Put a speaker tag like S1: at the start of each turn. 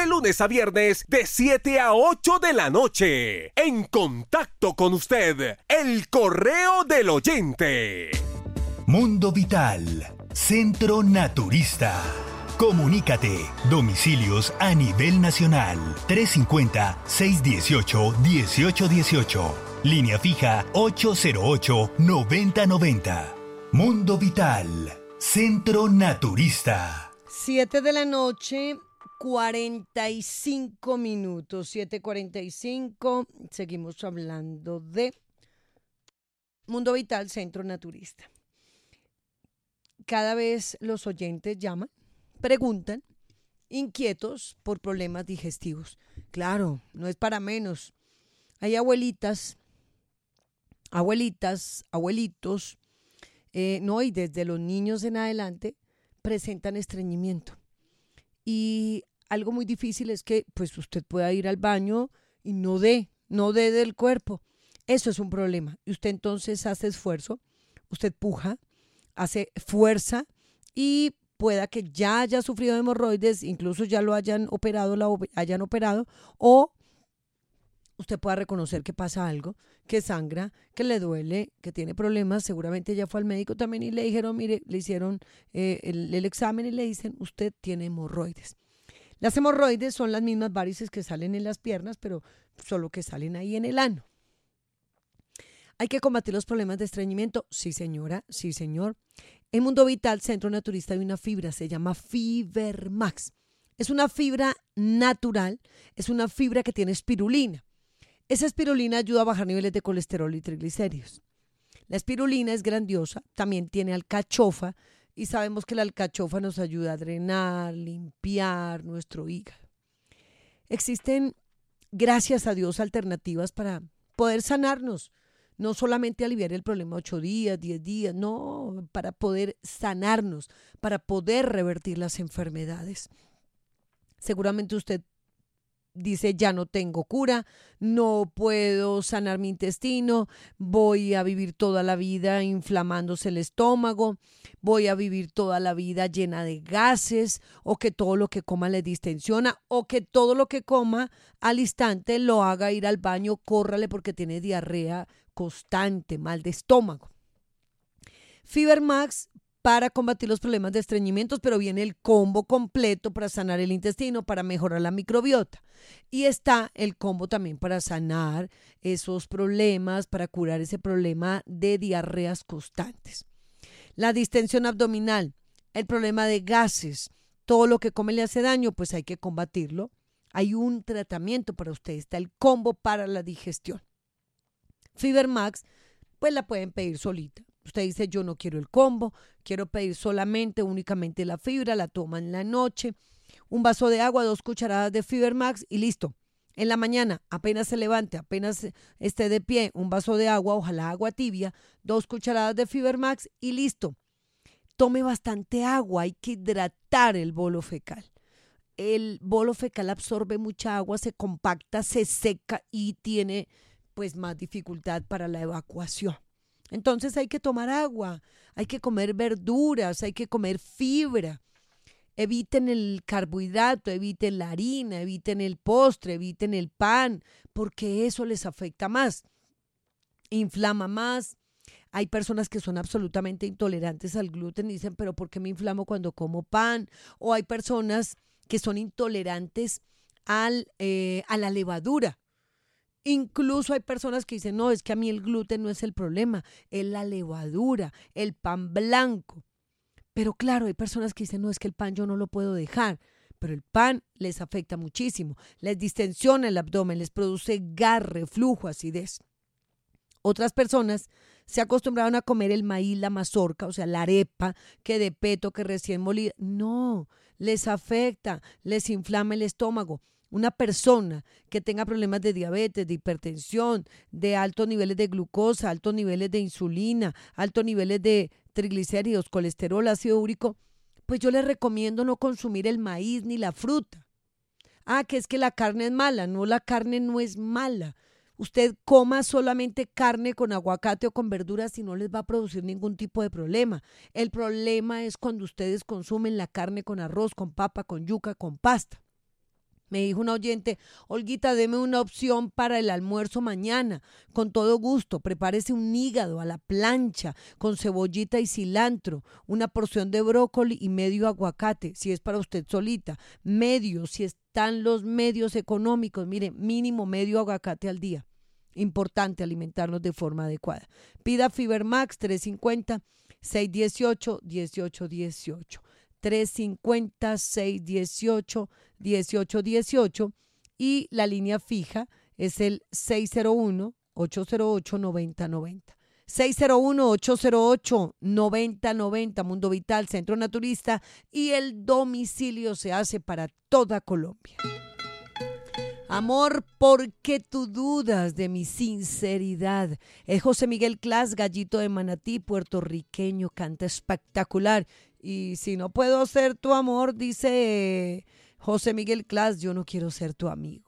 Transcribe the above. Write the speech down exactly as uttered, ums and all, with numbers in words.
S1: de lunes a viernes de siete a ocho de la noche. En contacto con usted, el correo del oyente.
S2: Mundo Vital, Centro Naturista. Comunícate. Domicilios a nivel nacional. trescientos cincuenta, seiscientos dieciocho, dieciocho dieciocho. Línea fija ocho cero ocho, noventa noventa. Mundo Vital, Centro Naturista.
S3: Siete de la noche, cuarenta y cinco minutos. siete cuarenta y cinco. Seguimos hablando de Mundo Vital, Centro Naturista. Cada vez los oyentes llaman, preguntan, inquietos por problemas digestivos. Claro, no es para menos. Hay abuelitas, abuelitas, abuelitos, eh, no, y desde los niños en adelante presentan estreñimiento. Y algo muy difícil es que pues usted pueda ir al baño y no dé, no dé del cuerpo. Eso es un problema. Y usted entonces hace esfuerzo, usted puja, hace fuerza y pueda que ya haya sufrido hemorroides, incluso ya lo hayan operado, la hayan operado, o usted pueda reconocer que pasa algo, que sangra, que le duele, que tiene problemas. Seguramente ya fue al médico también y le dijeron, mire, le hicieron eh, el, el examen y le dicen, usted tiene hemorroides. Las hemorroides son las mismas varices que salen en las piernas, pero solo que salen ahí en el ano. ¿Hay que combatir los problemas de estreñimiento? Sí, señora, sí, señor. En Mundo Vital, Centro Naturista, hay una fibra, se llama Fibermax. Es una fibra natural, es una fibra que tiene espirulina. Esa espirulina ayuda a bajar niveles de colesterol y triglicéridos. La espirulina es grandiosa, también tiene alcachofa y sabemos que la alcachofa nos ayuda a drenar, limpiar nuestro hígado. Existen, gracias a Dios, alternativas para poder sanarnos. No solamente aliviar el problema ocho días, diez días, no, para poder sanarnos, para poder revertir las enfermedades. Seguramente usted dice, ya no tengo cura, no puedo sanar mi intestino, voy a vivir toda la vida inflamándose el estómago, voy a vivir toda la vida llena de gases, o que todo lo que coma le distensiona, o que todo lo que coma al instante lo haga ir al baño, córrale porque tiene diarrea constante, mal de estómago. Fibermax para combatir los problemas de estreñimientos, pero viene el combo completo para sanar el intestino, para mejorar la microbiota. Y está el combo también para sanar esos problemas, para curar ese problema de diarreas constantes. La distensión abdominal, el problema de gases, todo lo que come le hace daño, pues hay que combatirlo. Hay un tratamiento para usted, está el combo para la digestión. Fibermax, pues la pueden pedir solita. Usted dice, yo no quiero el combo, quiero pedir solamente, únicamente la fibra, la toma en la noche, un vaso de agua, dos cucharadas de Fibermax y listo. En la mañana, apenas se levante, apenas esté de pie, un vaso de agua, ojalá agua tibia, dos cucharadas de Fibermax y listo. Tome bastante agua, hay que hidratar el bolo fecal. El bolo fecal absorbe mucha agua, se compacta, se seca y tiene pues más dificultad para la evacuación. Entonces hay que tomar agua, hay que comer verduras, hay que comer fibra. Eviten el carbohidrato, eviten la harina, eviten el postre, eviten el pan, porque eso les afecta más, inflama más. Hay personas que son absolutamente intolerantes al gluten y dicen, pero ¿por qué me inflamo cuando como pan? O hay personas que son intolerantes al, eh, a la levadura. Incluso hay personas que dicen, no, es que a mí el gluten no es el problema, es la levadura, el pan blanco. Pero claro, hay personas que dicen, no, es que el pan yo no lo puedo dejar, pero el pan les afecta muchísimo, les distensiona el abdomen, les produce gas, reflujo, acidez. Otras personas se acostumbraron a comer el maíz, la mazorca, o sea, la arepa, que de peto, que recién molida. No, les afecta, les inflama el estómago. Una persona que tenga problemas de diabetes, de hipertensión, de altos niveles de glucosa, altos niveles de insulina, altos niveles de triglicéridos, colesterol, ácido úrico, pues yo les recomiendo no consumir el maíz ni la fruta. Ah, que es que la carne es mala. No, la carne no es mala. Usted coma solamente carne con aguacate o con verduras y no les va a producir ningún tipo de problema. El problema es cuando ustedes consumen la carne con arroz, con papa, con yuca, con pasta. Me dijo una oyente, Olguita, deme una opción para el almuerzo mañana. Con todo gusto, prepárese un hígado a la plancha con cebollita y cilantro, una porción de brócoli y medio aguacate, si es para usted solita. Medio, si están los medios económicos. Mire, mínimo medio aguacate al día. Importante alimentarnos de forma adecuada. Pida Fibermax tres cinco cero, seis uno ocho, uno ocho uno ocho. tres cinco cero, seis uno ocho, uno ocho uno ocho y la línea fija es el seis cero uno, ocho cero ocho, nueve cero nueve cero. seis cero uno, ocho cero ocho, nueve cero nueve cero, Mundo Vital, Centro Naturista, y el domicilio se hace para toda Colombia. Amor, ¿por qué tú dudas de mi sinceridad? Es José Miguel Clas, gallito de Manatí, puertorriqueño, canta espectacular. Y si no puedo ser tu amor, dice José Miguel Clas, yo no quiero ser tu amigo.